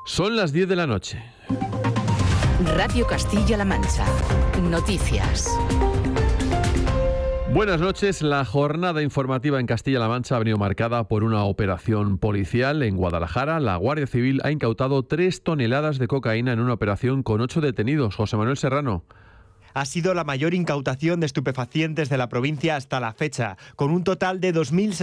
Son las 10 de la noche. Radio Castilla-La Mancha. Noticias. Buenas noches. La jornada informativa en Castilla-La Mancha ha venido marcada por una operación policial en Guadalajara. La Guardia Civil ha incautado 3 toneladas de cocaína en una operación con 8 detenidos. José Manuel Serrano. Ha sido la mayor incautación de estupefacientes de la provincia hasta la fecha, con un total de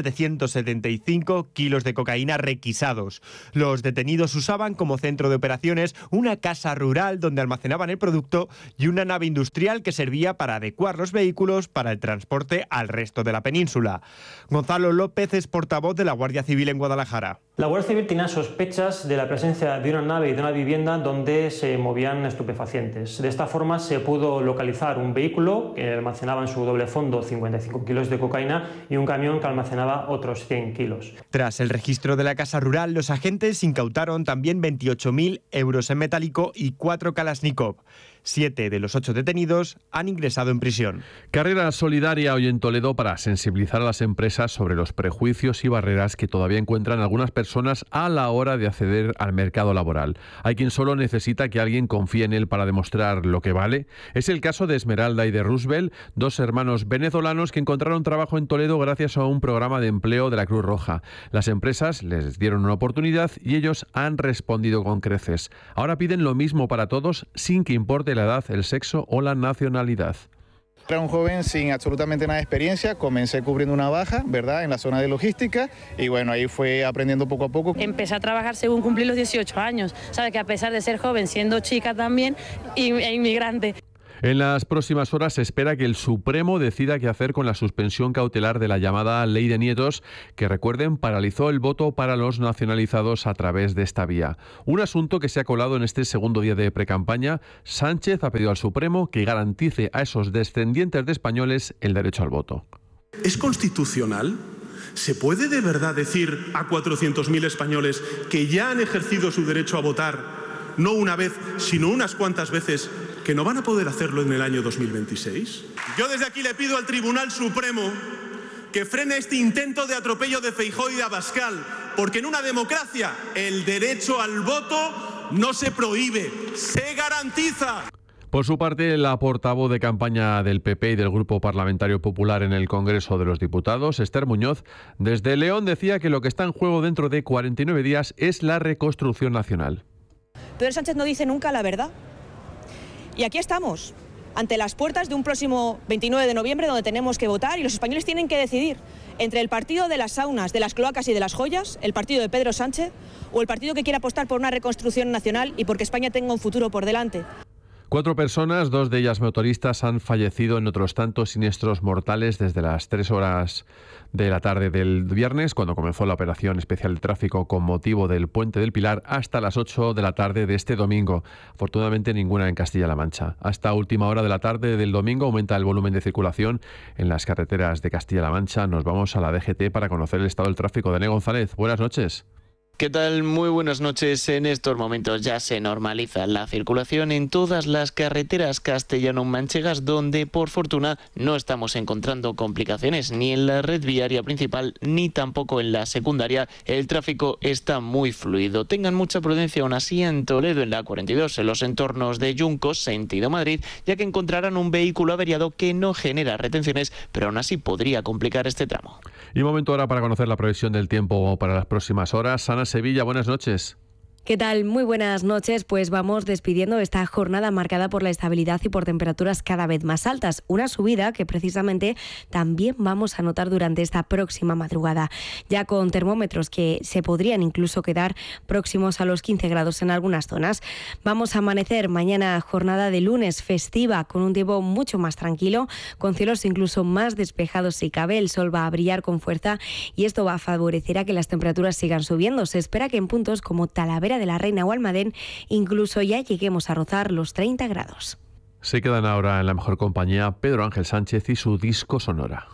2.775 kilos de cocaína requisados. Los detenidos usaban como centro de operaciones una casa rural donde almacenaban el producto y una nave industrial que servía para adecuar los vehículos para el transporte al resto de la península. Gonzalo López es portavoz de la Guardia Civil en Guadalajara. La Guardia Civil tenía sospechas de la presencia de una nave y de una vivienda donde se movían estupefacientes. De esta forma se pudo localizar un vehículo que almacenaba en su doble fondo 55 kilos de cocaína y un camión que almacenaba otros 100 kilos. Tras el registro de la casa rural, los agentes incautaron también 28.000 euros en metálico y 4 Kalashnikov. 7 de los 8 detenidos han ingresado en prisión. Carrera solidaria hoy en Toledo para sensibilizar a las empresas sobre los prejuicios y barreras que todavía encuentran algunas personas a la hora de acceder al mercado laboral. Hay quien solo necesita que alguien confíe en él para demostrar lo que vale. Es el caso de Esmeralda y de Roosevelt, 2 hermanos venezolanos que encontraron trabajo en Toledo gracias a un programa de empleo de la Cruz Roja. Las empresas les dieron una oportunidad y ellos han respondido con creces. Ahora piden lo mismo para todos sin que importe la edad, el sexo o la nacionalidad. Era un joven sin absolutamente nada de experiencia, comencé cubriendo una baja, ¿verdad?, en la zona de logística y bueno, ahí fue aprendiendo poco a poco. Empecé a trabajar según cumplí los 18 años, sabes que a pesar de ser joven, siendo chica también e inmigrante. En las próximas horas se espera que el Supremo decida qué hacer con la suspensión cautelar de la llamada Ley de Nietos, que, recuerden, paralizó el voto para los nacionalizados a través de esta vía. Un asunto que se ha colado en este segundo día de precampaña. Sánchez ha pedido al Supremo que garantice a esos descendientes de españoles el derecho al voto. ¿Es constitucional? ¿Se puede de verdad decir a 400.000 españoles que ya han ejercido su derecho a votar, no una vez, sino unas cuantas veces, que no van a poder hacerlo en el año 2026? Yo desde aquí le pido al Tribunal Supremo que frene este intento de atropello de Feijóo y de Abascal, porque en una democracia el derecho al voto no se prohíbe, se garantiza. Por su parte, la portavoz de campaña del PP y del Grupo Parlamentario Popular en el Congreso de los Diputados, Esther Muñoz, desde León decía que lo que está en juego dentro de 49 días es la reconstrucción nacional. Pedro Sánchez no dice nunca la verdad. Y aquí estamos, ante las puertas de un próximo 29 de noviembre donde tenemos que votar y los españoles tienen que decidir entre el partido de las saunas, de las cloacas y de las joyas, el partido de Pedro Sánchez, o el partido que quiera apostar por una reconstrucción nacional y porque España tenga un futuro por delante. 4 personas, 2 de ellas motoristas, han fallecido en otros tantos siniestros mortales desde las 3 horas de la tarde del viernes, cuando comenzó la operación especial de tráfico con motivo del Puente del Pilar, hasta las 8 de la tarde de este domingo. Afortunadamente ninguna en Castilla-La Mancha. Hasta última hora de la tarde del domingo aumenta el volumen de circulación en las carreteras de Castilla-La Mancha. Nos vamos a la DGT para conocer el estado del tráfico. Dene González, buenas noches. ¿Qué tal? Muy buenas noches. En estos momentos ya se normaliza la circulación en todas las carreteras castellano-manchegas, donde por fortuna no estamos encontrando complicaciones ni en la red viaria principal ni tampoco en la secundaria. El tráfico está muy fluido. Tengan mucha prudencia aún así en Toledo, en la 42, en los entornos de Yuncos, sentido Madrid, ya que encontrarán un vehículo averiado que no genera retenciones, pero aún así podría complicar este tramo. Y momento ahora para conocer la previsión del tiempo para las próximas horas. Ana Sevilla, buenas noches. ¿Qué tal? Muy buenas noches. Pues vamos despidiendo esta jornada marcada por la estabilidad y por temperaturas cada vez más altas. Una subida que precisamente también vamos a notar durante esta próxima madrugada, ya con termómetros que se podrían incluso quedar próximos a los 15 grados en algunas zonas. Vamos a amanecer mañana jornada de lunes festiva con un tiempo mucho más tranquilo, con cielos incluso más despejados si cabe. El sol va a brillar con fuerza y esto va a favorecer a que las temperaturas sigan subiendo. Se espera que en puntos como Talavera de la Reina o Almadén incluso ya lleguemos a rozar los 30 grados. Se quedan ahora en la mejor compañía Pedro Ángel Sánchez y su disco Sonora.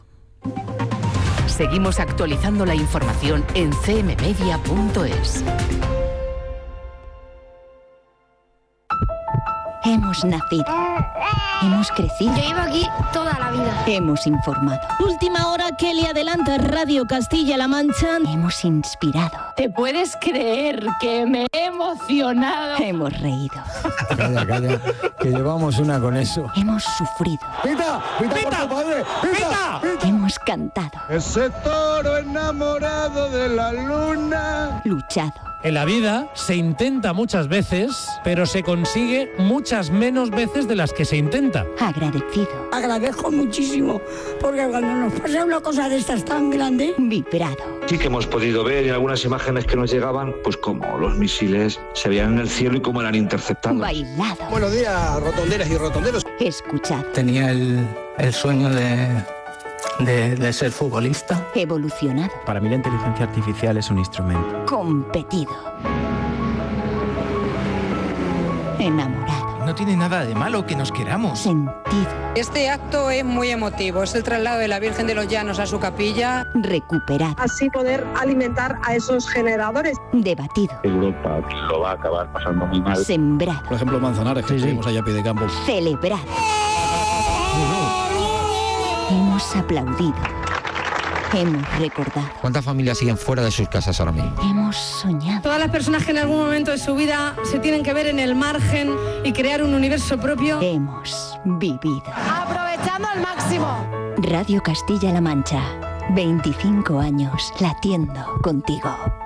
Seguimos actualizando la información en cmmedia.es. Hemos nacido Hemos crecido. Yo llevo aquí toda la vida. Hemos informado. Última hora que le adelanta Radio Castilla-La Mancha. Hemos inspirado. ¿Te puedes creer que me he emocionado? Hemos reído. Calla, que llevamos una con eso. Hemos sufrido. ¡Pita! ¡Pita por tu padre! ¡Pita! Hemos cantado. Ese toro enamorado de la luna. Luchado. En la vida se intenta muchas veces, pero se consigue muchas menos veces de las que se intenta. Agradecido. Agradezco muchísimo, porque cuando nos pasa una cosa de estas tan grande... Vibrado. Sí que hemos podido ver en algunas imágenes que nos llegaban, pues como los misiles se veían en el cielo y cómo eran interceptados. Bailado. Buenos días, rotonderas y rotonderos. Escuchado. Tenía el sueño de ser futbolista. Evolucionado. Para mí la inteligencia artificial es un instrumento. Competido. Enamorado. No tiene nada de malo que nos queramos. Sentido. Este acto es muy emotivo. Es el traslado de la Virgen de los Llanos a su capilla. Recuperado. Así poder alimentar a esos generadores. Debatido. Europa lo va a acabar pasando muy mal. Sembrado. Por ejemplo, Manzanares, que seguimos allá a pie de campo. Celebrado. Hemos aplaudido. Hemos recordado. ¿Cuántas familias siguen fuera de sus casas ahora mismo? Hemos soñado. Todas las personas que en algún momento de su vida se tienen que ver en el margen y crear un universo propio. Hemos vivido. Aprovechando al máximo. Radio Castilla-La Mancha. 25 años latiendo contigo.